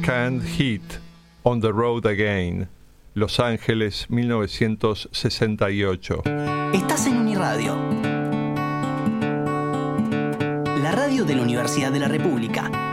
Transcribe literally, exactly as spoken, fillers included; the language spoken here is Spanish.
Can't Hit on the Road Again, Los Ángeles, mil novecientos sesenta y ocho. Estás en Uniradio, la radio de la Universidad de la República.